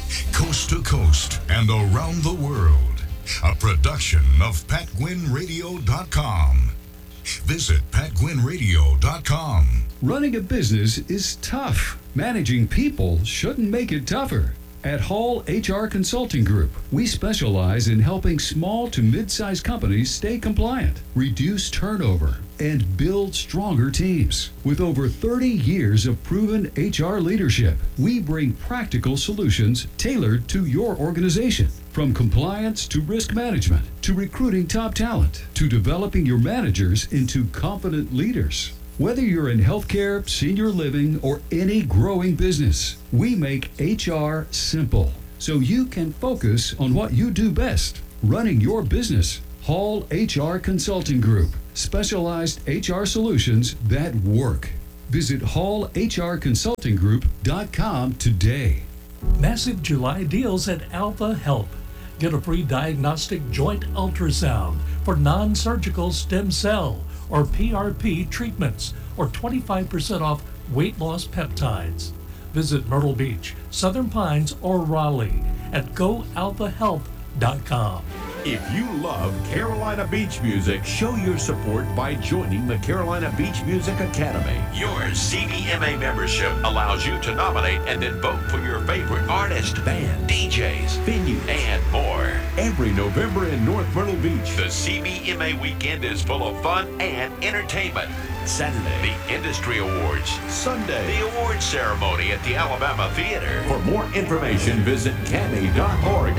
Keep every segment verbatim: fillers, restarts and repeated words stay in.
coast to coast and around the world. A production of Pat Gwynn Radio dot com. Visit Pat Gwynn Radio dot com. Running a business is tough. Managing people shouldn't make it tougher. At Hall H R Consulting Group, we specialize in helping small to mid-sized companies stay compliant, reduce turnover, and build stronger teams. With over thirty years of proven H R leadership, we bring practical solutions tailored to your organization. From compliance to risk management, to recruiting top talent, to developing your managers into confident leaders. Whether you're in healthcare, senior living, or any growing business, we make H R simple so you can focus on what you do best, running your business. Hall H R Consulting Group, specialized H R solutions that work. Visit hall h r consulting group dot com today. Massive July deals at Alpha Health. Get a free diagnostic joint ultrasound for non-surgical stem cell or P R P treatments, or twenty-five percent off weight loss peptides. Visit Myrtle Beach, Southern Pines, or Raleigh at go alpha health dot com. If you love Carolina Beach music, show your support by joining the Carolina Beach Music Academy. Your C B M A membership allows you to nominate and then vote for your favorite artist, band, D Js, venue, and more. Every November in North Myrtle Beach, the C B M A weekend is full of fun and entertainment. Saturday, the Industry Awards. Sunday, the awards ceremony at the Alabama Theater. For more information, visit cami dot org.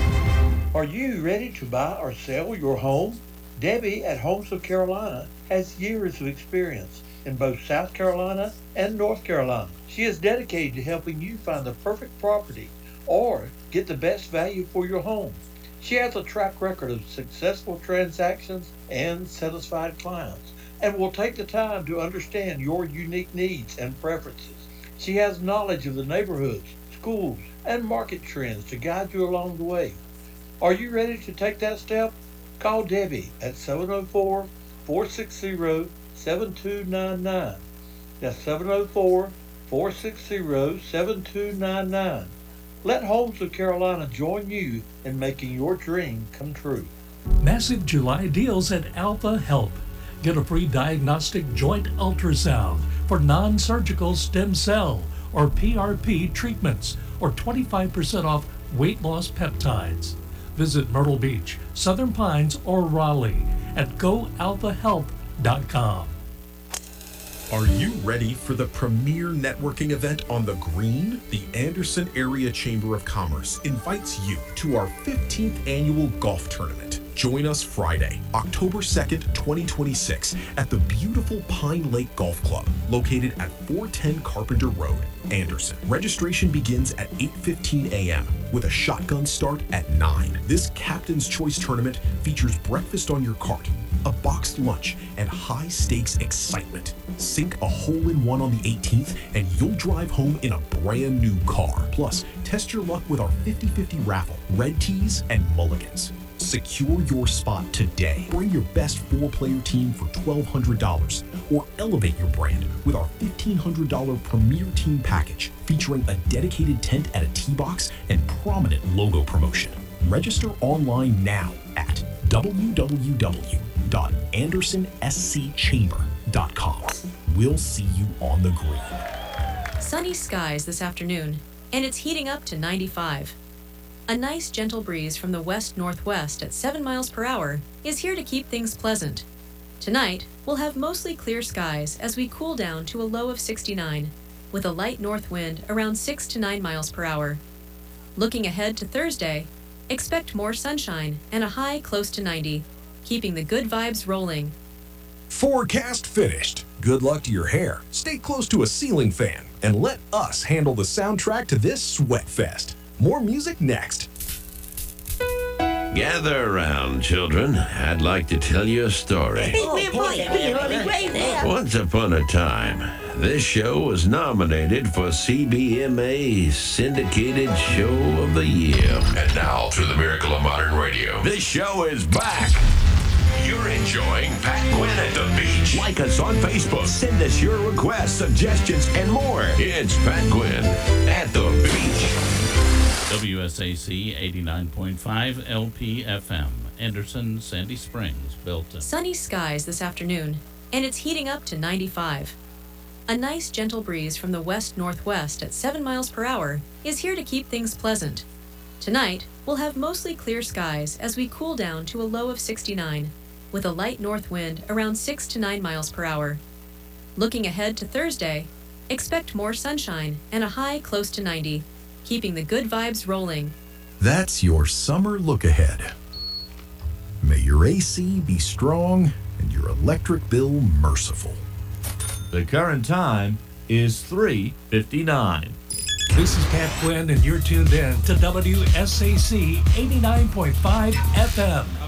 Are you ready to buy or sell your home? Debbie at Homes of Carolina has years of experience in both South Carolina and North Carolina. She is dedicated to helping you find the perfect property or get the best value for your home. She has a track record of successful transactions and satisfied clients, and will take the time to understand your unique needs and preferences. She has knowledge of the neighborhoods, schools, and market trends to guide you along the way. Are you ready to take that step? Call Debbie at seven oh four, four six zero, seven two nine nine. That's seven oh four, four six zero, seven two nine nine. Let Homes of Carolina join you in making your dream come true. Massive July deals at Alpha Health. Get a free diagnostic joint ultrasound for non-surgical stem cell or P R P treatments, or twenty-five percent off weight loss peptides. Visit Myrtle Beach, Southern Pines, or Raleigh at go alpha health dot com. Are you ready for the premier networking event on the Green? The Anderson Area Chamber of Commerce invites you to our fifteenth annual golf tournament. Join us Friday, October second, twenty twenty-six at the beautiful Pine Lake Golf Club, located at four ten Carpenter Road, Anderson. Registration begins at eight fifteen a.m. with a shotgun start at nine. This Captain's Choice tournament features breakfast on your cart, a boxed lunch, and high-stakes excitement. Sink a hole-in-one on the eighteenth, and you'll drive home in a brand new car. Plus, test your luck with our fifty-fifty raffle, red tees, and mulligans. Secure your spot today. Bring your best four-player team for twelve hundred dollars, or elevate your brand with our fifteen hundred dollars Premier Team Package, featuring a dedicated tent at a tee box and prominent logo promotion. Register online now at w w w dot anderson s c chamber dot com. We'll see you on the green. Sunny skies this afternoon, and it's heating up to ninety-five. A nice gentle breeze from the west-northwest at seven miles per hour is here to keep things pleasant. Tonight, we'll have mostly clear skies as we cool down to a low of sixty-nine, with a light north wind around six to nine miles per hour. Looking ahead to Thursday, expect more sunshine and a high close to ninety, keeping the good vibes rolling. Forecast finished. Good luck to your hair. Stay close to a ceiling fan and let us handle the soundtrack to this sweat fest. More music next. Gather around, children. I'd like to tell you a story. Once upon a time, this show was nominated for C B M A Syndicated Show of the Year. And now, through the miracle of modern radio, this show is back. You're enjoying Pat Gwynn at the Beach. Like us on Facebook. Send us your requests, suggestions, and more. It's Pat Gwynn at the Beach. W W S A C eighty-nine point five L P F M, Anderson, Sandy Springs, Belton. Sunny skies this afternoon, and it's heating up to ninety-five. A nice gentle breeze from the west-northwest at seven miles per hour is here to keep things pleasant. Tonight, we'll have mostly clear skies as we cool down to a low of sixty-nine, with a light north wind around six to nine miles per hour. Looking ahead to Thursday, expect more sunshine and a high close to ninety, keeping the good vibes rolling. That's your summer look ahead. May your A C be strong and your electric bill merciful. The current time is three fifty-nine. This is Pat Quinn, and you're tuned in to W S A C eighty-nine point five F M.